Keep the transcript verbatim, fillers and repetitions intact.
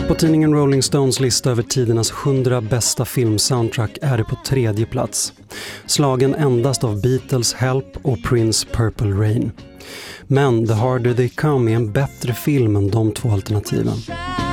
På tidningen Rolling Stones lista över tidernas hundra bästa filmsoundtrack är det på tredje plats. Slagen endast av Beatles Help och Prince Purple Rain. Men The Harder They Come är en bättre film än de två alternativen.